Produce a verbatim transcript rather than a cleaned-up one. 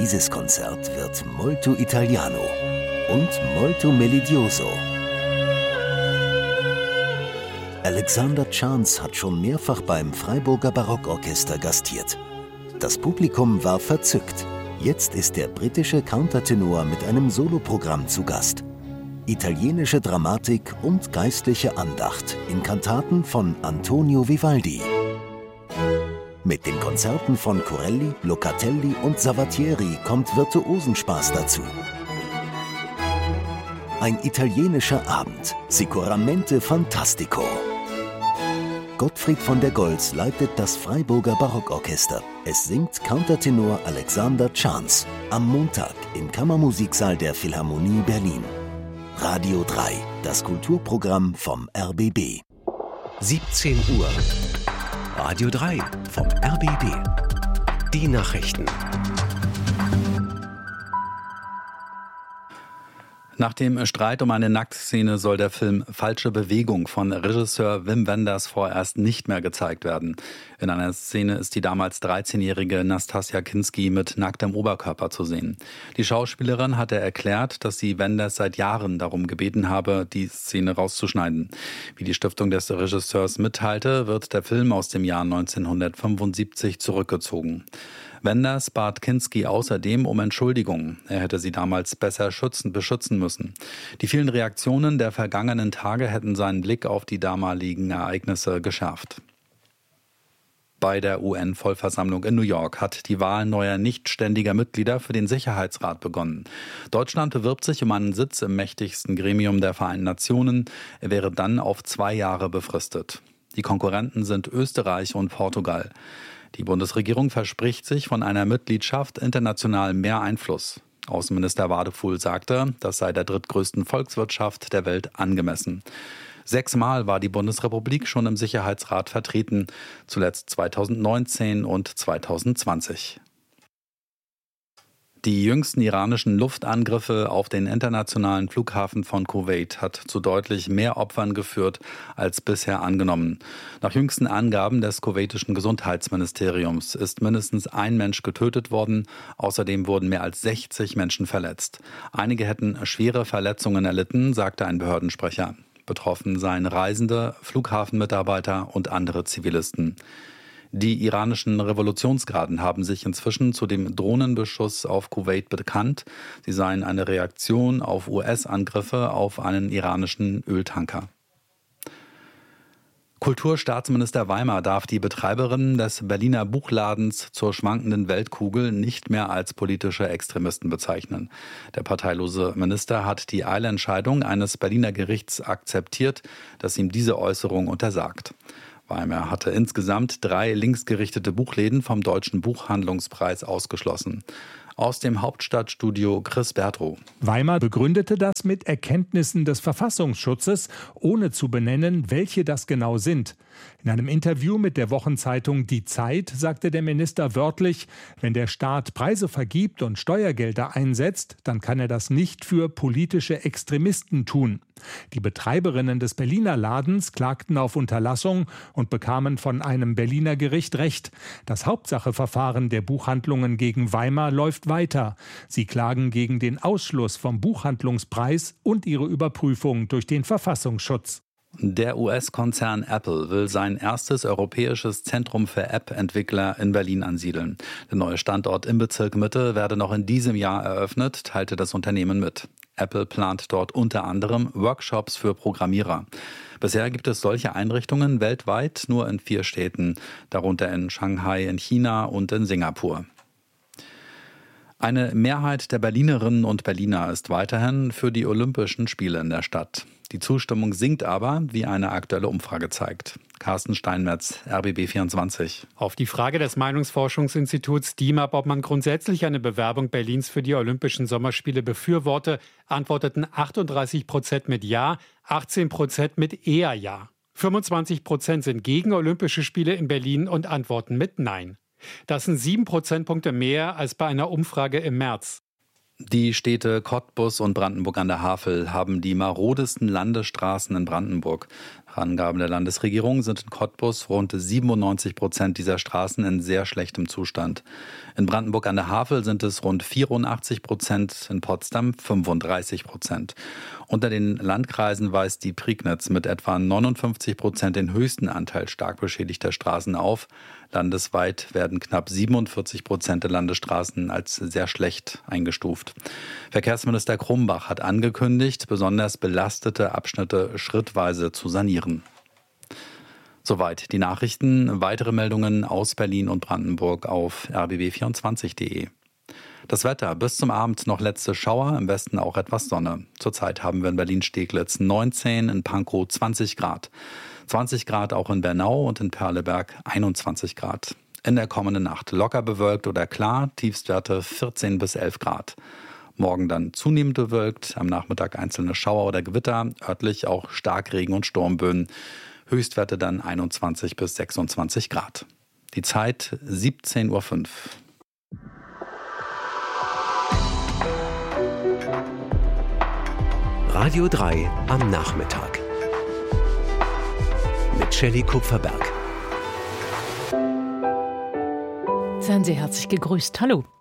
Dieses Konzert wird molto italiano und molto melodioso. Alexander Chance hat schon mehrfach beim Freiburger Barockorchester gastiert. Das Publikum war verzückt. Jetzt ist der britische Countertenor mit einem Soloprogramm zu Gast. Italienische Dramatik und geistliche Andacht in Kantaten von Antonio Vivaldi. Mit den Konzerten von Corelli, Locatelli und Savatieri kommt Virtuosenspaß dazu. Ein italienischer Abend, sicuramente fantastico. Gottfried von der Goltz leitet das Freiburger Barockorchester. Es singt Countertenor Alexander Chance am Montag im Kammermusiksaal der Philharmonie Berlin. Radio drei, das Kulturprogramm vom R B B. siebzehn Uhr. Radio drei vom R B B. Die Nachrichten. Nach dem Streit um eine Nacktszene soll der Film Falsche Bewegung von Regisseur Wim Wenders vorerst nicht mehr gezeigt werden. In einer Szene ist die damals dreizehnjährige Nastassja Kinski mit nacktem Oberkörper zu sehen. Die Schauspielerin hatte erklärt, dass sie Wenders seit Jahren darum gebeten habe, die Szene rauszuschneiden. Wie die Stiftung des Regisseurs mitteilte, wird der Film aus dem Jahr neunzehnhundertfünfundsiebzig zurückgezogen. Wenders bat Kinski außerdem um Entschuldigung. Er hätte sie damals besser schützen, beschützen müssen. Die vielen Reaktionen der vergangenen Tage hätten seinen Blick auf die damaligen Ereignisse geschärft. Bei der U N-Vollversammlung in New York hat die Wahl neuer nichtständiger Mitglieder für den Sicherheitsrat begonnen. Deutschland bewirbt sich um einen Sitz im mächtigsten Gremium der Vereinten Nationen. Er wäre dann auf zwei Jahre befristet. Die Konkurrenten sind Österreich und Portugal. Die Bundesregierung verspricht sich von einer Mitgliedschaft international mehr Einfluss. Außenminister Wadefuhl sagte, das sei der drittgrößten Volkswirtschaft der Welt angemessen. Sechsmal war die Bundesrepublik schon im Sicherheitsrat vertreten, zuletzt zweitausendneunzehn und zweitausendzwanzig. Die jüngsten iranischen Luftangriffe auf den internationalen Flughafen von Kuwait hat zu deutlich mehr Opfern geführt als bisher angenommen. Nach jüngsten Angaben des kuwaitischen Gesundheitsministeriums ist mindestens ein Mensch getötet worden. Außerdem wurden mehr als sechzig Menschen verletzt. Einige hätten schwere Verletzungen erlitten, sagte ein Behördensprecher. Betroffen seien Reisende, Flughafenmitarbeiter und andere Zivilisten. Die iranischen Revolutionsgarden haben sich inzwischen zu dem Drohnenbeschuss auf Kuwait bekannt. Sie seien eine Reaktion auf U S-Angriffe auf einen iranischen Öltanker. Kulturstaatsminister Weimar darf die Betreiberin des Berliner Buchladens zur schwankenden Weltkugel nicht mehr als politische Extremisten bezeichnen. Der parteilose Minister hat die Eilentscheidung eines Berliner Gerichts akzeptiert, das ihm diese Äußerung untersagt. Weimar hatte insgesamt drei linksgerichtete Buchläden vom Deutschen Buchhandlungspreis ausgeschlossen. Aus dem Hauptstadtstudio Chris Bertrow. Weimar begründete das mit Erkenntnissen des Verfassungsschutzes, ohne zu benennen, welche das genau sind. In einem Interview mit der Wochenzeitung Die Zeit sagte der Minister wörtlich, wenn der Staat Preise vergibt und Steuergelder einsetzt, dann kann er das nicht für politische Extremisten tun. Die Betreiberinnen des Berliner Ladens klagten auf Unterlassung und bekamen von einem Berliner Gericht Recht. Das Hauptsacheverfahren der Buchhandlungen gegen Weimar läuft weiter. Sie klagen gegen den Ausschluss vom Buchhandlungspreis und ihre Überprüfung durch den Verfassungsschutz. Der U S-Konzern Apple will sein erstes europäisches Zentrum für App-Entwickler in Berlin ansiedeln. Der neue Standort im Bezirk Mitte werde noch in diesem Jahr eröffnet, teilte das Unternehmen mit. Apple plant dort unter anderem Workshops für Programmierer. Bisher gibt es solche Einrichtungen weltweit nur in vier Städten, darunter in Shanghai in China und in Singapur. Eine Mehrheit der Berlinerinnen und Berliner ist weiterhin für die Olympischen Spiele in der Stadt. Die Zustimmung sinkt aber, wie eine aktuelle Umfrage zeigt. Carsten Steinmetz, R B B vierundzwanzig. Auf die Frage des Meinungsforschungsinstituts DIMAP, ob man grundsätzlich eine Bewerbung Berlins für die Olympischen Sommerspiele befürworte, antworteten achtunddreißig Prozent mit Ja, achtzehn Prozent mit eher Ja. fünfundzwanzig Prozent sind gegen Olympische Spiele in Berlin und antworten mit Nein. Das sind sieben Prozentpunkte mehr als bei einer Umfrage im März. Die Städte Cottbus und Brandenburg an der Havel haben die marodesten Landesstraßen in Brandenburg. Nach Angaben der Landesregierung sind in Cottbus rund siebenundneunzig Prozent dieser Straßen in sehr schlechtem Zustand. In Brandenburg an der Havel sind es rund vierundachtzig Prozent, in Potsdam fünfunddreißig Prozent. Unter den Landkreisen weist die Prignitz mit etwa neunundfünfzig Prozent den höchsten Anteil stark beschädigter Straßen auf. Landesweit werden knapp siebenundvierzig Prozent der Landesstraßen als sehr schlecht eingestuft. Verkehrsminister Krumbach hat angekündigt, besonders belastete Abschnitte schrittweise zu sanieren. Soweit die Nachrichten. Weitere Meldungen aus Berlin und Brandenburg auf r b b vierundzwanzig punkt de. Das Wetter, bis zum Abend noch letzte Schauer, im Westen auch etwas Sonne. Zurzeit haben wir in Berlin-Steglitz neunzehn, in Pankow zwanzig Grad. zwanzig Grad auch in Bernau und in Perleberg einundzwanzig Grad. In der kommenden Nacht locker bewölkt oder klar, Tiefstwerte vierzehn bis elf Grad. Morgen dann zunehmend bewölkt, am Nachmittag einzelne Schauer oder Gewitter, örtlich auch Starkregen und Sturmböen. Höchstwerte dann einundzwanzig bis sechsundzwanzig Grad. Die Zeit siebzehn Uhr fünf. Radio drei am Nachmittag. Mit Shelley Kupferberg. Seien Sie herzlich gegrüßt. Hallo.